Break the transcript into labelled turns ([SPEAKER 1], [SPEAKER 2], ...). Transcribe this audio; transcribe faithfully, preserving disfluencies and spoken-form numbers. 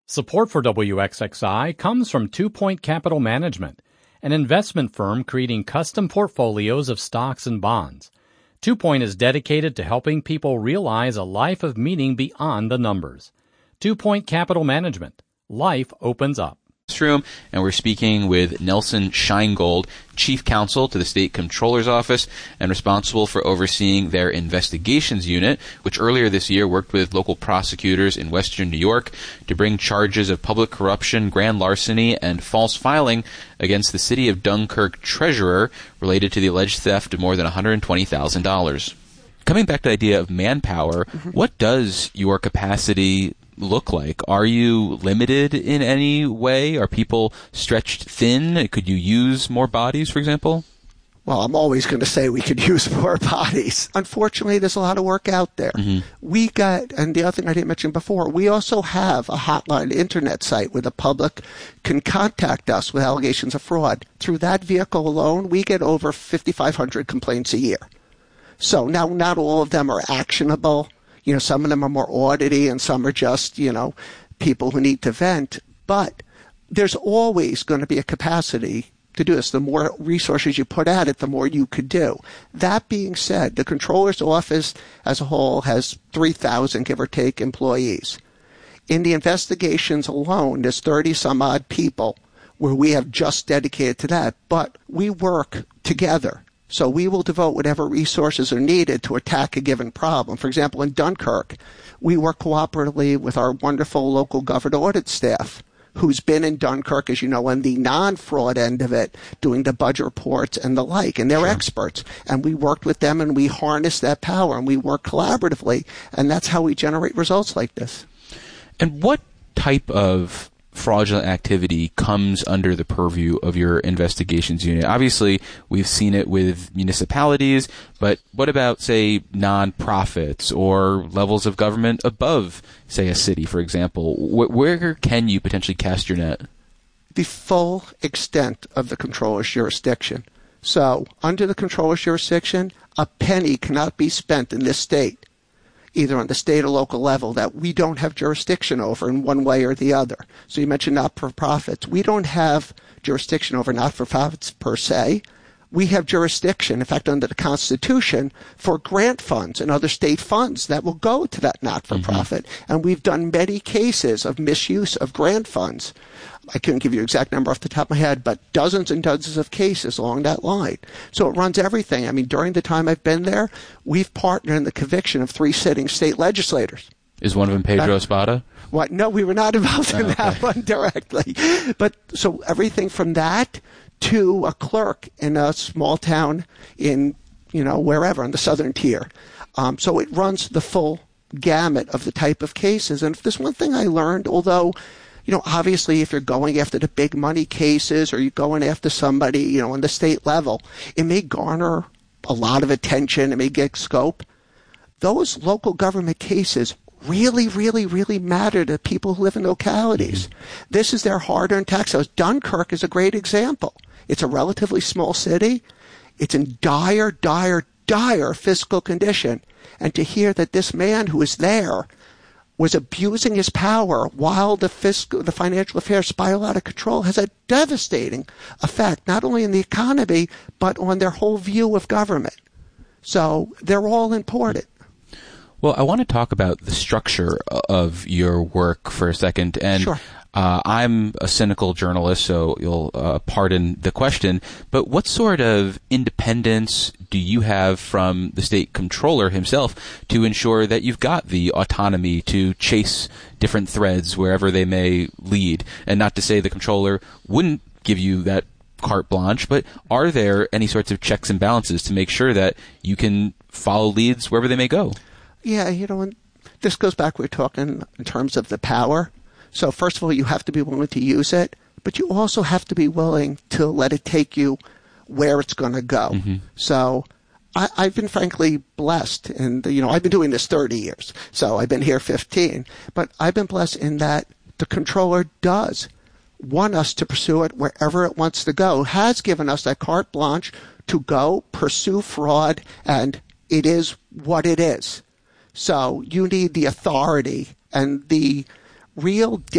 [SPEAKER 1] Support for W X X I comes from Two Point Capital Management, an investment firm creating custom portfolios of stocks and bonds. Two Point is dedicated to helping people realize a life of meaning beyond the numbers. Two Point Capital Management. Life opens up.
[SPEAKER 2] Room, and we're speaking with Nelson Scheingold, Chief Counsel to the State Comptroller's Office and responsible for overseeing their investigations unit, which earlier this year worked with local prosecutors in Western New York to bring charges of public corruption, grand larceny, and false filing against the City of Dunkirk treasurer related to the alleged theft of more than one hundred twenty thousand dollars. Coming back to the idea of manpower, mm-hmm. what does your capacity look like? Are you limited in any way? Are people stretched thin? Could you use more bodies, for example?
[SPEAKER 3] Well, I'm always going to say we could use more bodies. Unfortunately, there's a lot of work out there. Mm-hmm. We got, and the other thing I didn't mention before, we also have a hotline internet site where the public can contact us with allegations of fraud. Through that vehicle alone, we get over fifty-five hundred complaints a year. So now not all of them are actionable. You know, some of them are more audity and some are just, you know, people who need to vent. But there's always going to be a capacity to do this. The more resources you put at it, the more you could do. That being said, the Comptroller's Office as a whole has three thousand, give or take, employees. In the investigations alone, there's thirty some odd people where we have just dedicated to that. But we work together. So we will devote whatever resources are needed to attack a given problem. For example, in Dunkirk, we work cooperatively with our wonderful local government audit staff, who's been in Dunkirk, as you know, on the non-fraud end of it, doing the budget reports and the like, and they're sure. experts. And we worked with them, and we harness that power, and we work collaboratively, and that's how we generate results like this.
[SPEAKER 2] And what type of fraudulent activity comes under the purview of your investigations unit? Obviously, we've seen it with municipalities, but what about, say, nonprofits or levels of government above, say, a city, for example? Wh- where can you potentially cast your net?
[SPEAKER 3] The full extent of the Comptroller's jurisdiction. So, under the Comptroller's jurisdiction, a penny cannot be spent in this state, either on the state or local level, that we don't have jurisdiction over in one way or the other. So you mentioned not-for-profits. We don't have jurisdiction over not-for-profits per se. We have jurisdiction, in fact, under the Constitution, for grant funds and other state funds that will go to that not-for-profit. Mm-hmm. And we've done many cases of misuse of grant funds. I couldn't give you an exact number off the top of my head, but dozens and dozens of cases along that line. So it runs everything. I mean, during the time I've been there, we've partnered in the conviction of three sitting state legislators.
[SPEAKER 2] Is one of them Pedro Espada?
[SPEAKER 3] What? No, we were not involved in oh, okay. that one directly. But so everything from that to a clerk in a small town in, you know, wherever, in the southern tier. Um, so it runs the full gamut of the type of cases. And if there's one thing I learned, although, you know, obviously if you're going after the big money cases or you're going after somebody, you know, on the state level, it may garner a lot of attention, it may get scope. Those local government cases really, really, really matter to people who live in localities. Mm-hmm. This is their hard-earned tax dollars. Dunkirk is a great example. It's a relatively small city. It's in dire, dire, dire fiscal condition. And to hear that this man who was there was abusing his power while the fiscal, the financial affairs spiral out of control has a devastating effect, not only in the economy, but on their whole view of government. So they're all important.
[SPEAKER 2] Well, I want to talk about the structure of your work for a second. And
[SPEAKER 3] sure.
[SPEAKER 2] uh, I'm a cynical journalist, so you'll uh, pardon the question. But what sort of independence do you have from the state comptroller himself to ensure that you've got the autonomy to chase different threads wherever they may lead? And not to say the comptroller wouldn't give you that carte blanche, but are there any sorts of checks and balances to make sure that you can follow leads wherever they may go?
[SPEAKER 3] Yeah, you know, and this goes back, we we're talking in terms of the power. So first of all, you have to be willing to use it, but you also have to be willing to let it take you where it's going to go. Mm-hmm. So I, I've been frankly blessed, and you know, I've been doing this thirty years, so I've been here fifteen, but I've been blessed in that the comptroller does want us to pursue it wherever it wants to go, has given us that carte blanche to go pursue fraud, and it is what it is. So you need the authority and the real